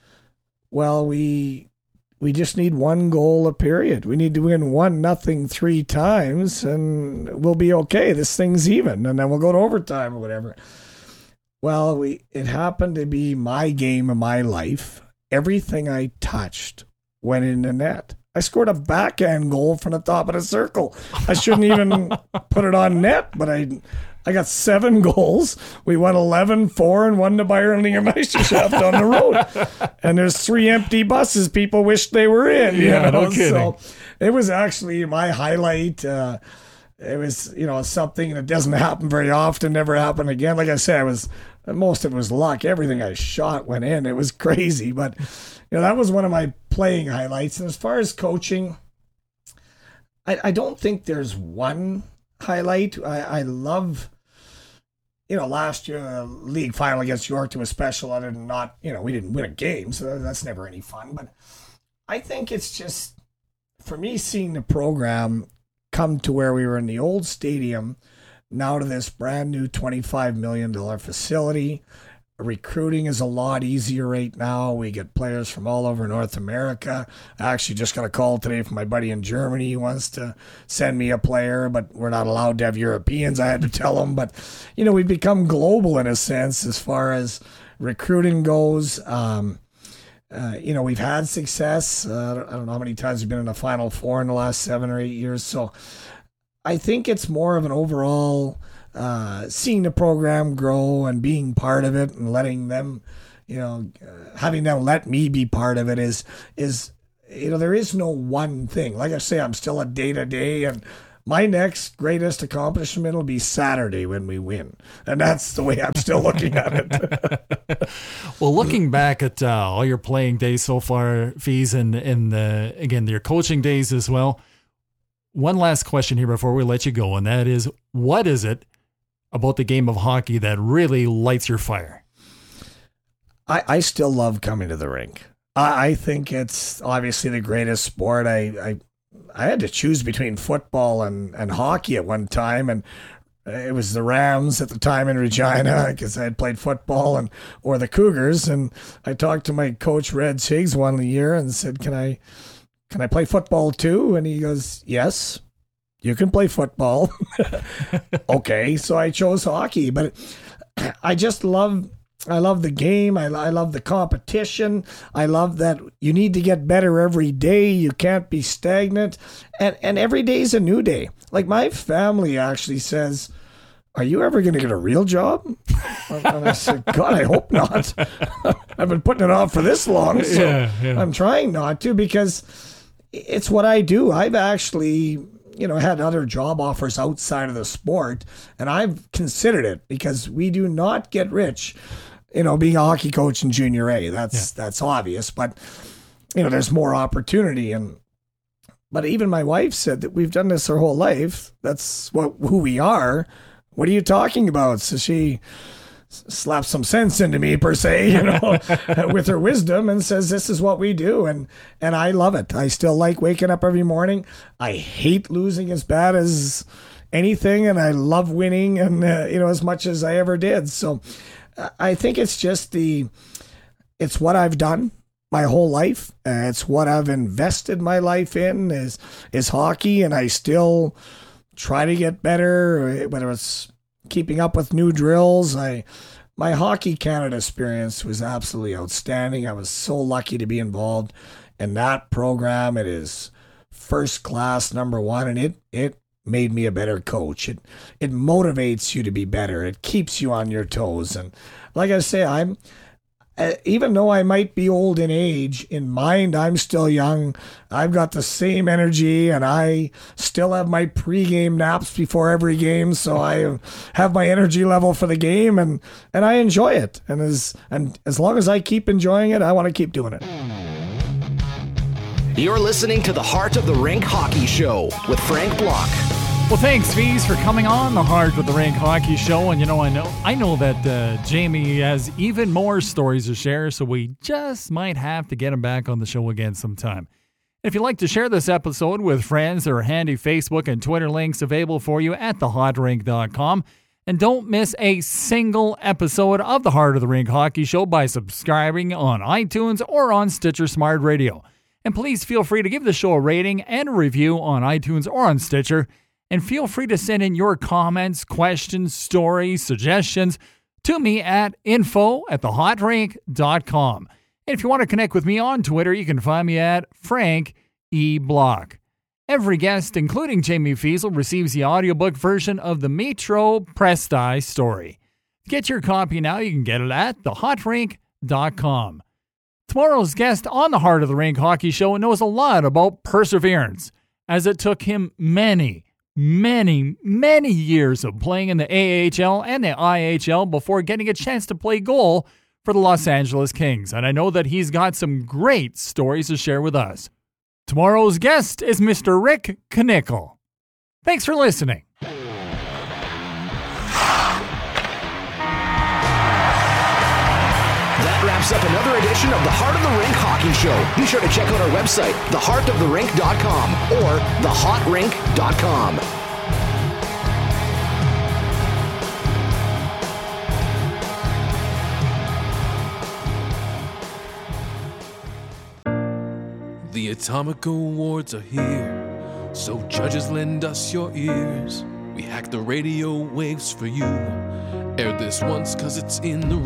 well, we we just need one goal a period. We need to win one nothing three times, and we'll be okay. This thing's even, and then we'll go to overtime or whatever. Well, we it happened to be my game of my life. Everything I touched went in the net. I scored a backhand goal from the top of the circle. I shouldn't even put it on net, but I I got seven goals. We won eleven four and won the Bayern Liga Meisterschaft on the road. And there's three empty buses people wish they were in. Yeah, you know? no kidding. So it was actually my highlight. Uh, it was, you know, something that doesn't happen very often, never happen again. Like I said, I was most of it was luck. Everything I shot went in. It was crazy. But, you know, that was one of my playing highlights. And as far as coaching, I, I don't think there's one highlight. I, I love, you know, last year, the league final against Yorkton was special, other than not, you know, we didn't win a game, so that's never any fun. But I think it's just, for me, seeing the program come to where we were in the old stadium, now to this brand new twenty-five million dollars facility. recruiting is a lot easier right now. We get players from all over North America. I actually just got a call today from my buddy in Germany. He wants to send me a player, but we're not allowed to have Europeans. I had to tell him. But, you know, we've become global in a sense as far as recruiting goes. Um, uh, you know, we've had success. Uh, I don't know how many times we've been in the Final Four in the last seven or eight years. So I think it's more of an overall uh, seeing the program grow and being part of it and letting them, you know, uh, having them let me be part of it is, is, you know, there is no one thing. Like I say, I'm still a day to day, and my next greatest accomplishment will be Saturday when we win. And that's the way I'm still looking at it. Well, looking back at uh, all your playing days so far, Fees, and, and uh, again, your coaching days as well, one last question here before we let you go, and that is, what is it about the game of hockey that really lights your fire? I, I still love coming to the rink. I, I think it's obviously the greatest sport. I, I I had to choose between football and, and hockey at one time, and it was the Rams at the time in Regina because I had played football, and or the Cougars. And I talked to my coach, Red Chiggs, one year and said, can I can I play football too? And he goes, yes, you can play football. Okay, so I chose hockey, but I just love I love the game. I, I love the competition. I love that you need to get better every day. You can't be stagnant. And and every day is a new day. Like my family actually says, are you ever going to get a real job? And I said, God, I hope not. I've been putting it off for this long, so yeah, yeah. I'm trying not to, because it's what I do. I've actually, you know, had other job offers outside of the sport, and I've considered it because we do not get rich, you know, being a hockey coach in junior A. That's yeah. that's obvious, but you know, there's more opportunity. And but even my wife said that we've done this our whole life. That's what who we are. What are you talking about? So she slaps some sense into me, per se, you know, with her wisdom, and says this is what we do, and and I love it. I still like waking up every morning. I hate losing as bad as anything, and I love winning, and uh, you know, as much as I ever did. So I think it's just the, it's what I've done my whole life. Uh, it's what I've invested my life in is is hockey, and I still try to get better, whether it's keeping up with new drills. I my Hockey Canada experience was absolutely outstanding. I was so lucky to be involved in that program. It is first class, number one, and it it made me a better coach. It it motivates you to be better. It keeps you on your toes. And like I say, I'm uh, even though I might be old in age, in mind I'm still young. I've got the same energy, and I still have my pregame naps before every game, so I have my energy level for the game, and, and I enjoy it. And as and as long as I keep enjoying it, I want to keep doing it. You're listening to the Heart of the Rink Hockey Show with Frank Block. Well, thanks, Fees, for coming on the Heart of the Rink Hockey Show. And, you know, I know I know that uh, Jamie has even more stories to share, so we just might have to get him back on the show again sometime. If you'd like to share this episode with friends, there are handy Facebook and Twitter links available for you at the hot rink dot com. And don't miss a single episode of the Heart of the Rink Hockey Show by subscribing on iTunes or on Stitcher Smart Radio. And please feel free to give the show a rating and a review on iTunes or on Stitcher. And feel free to send in your comments, questions, stories, suggestions to me at info at the hot rink dot com. And if you want to connect with me on Twitter, you can find me at Frank E. Block. Every guest, including Jamie Feasel, receives the audiobook version of the Metro Presti story. To get your copy now, you can get it at the hot rink dot com. Tomorrow's guest on the Heart of the Rink Hockey Show knows a lot about perseverance, as it took him many, many, many years of playing in the A H L and the I H L before getting a chance to play goal for the Los Angeles Kings. And I know that he's got some great stories to share with us. Tomorrow's guest is Mister Rick Knickel. Thanks for listening. That wraps up another edition of the Heart of the Rink Hockey Show. Be sure to check out our website, the heart of the rink dot com or the hot rink dot com. Atomic awards are here, so judges lend us your ears. We hack the radio waves for you. Air this once cause it's in the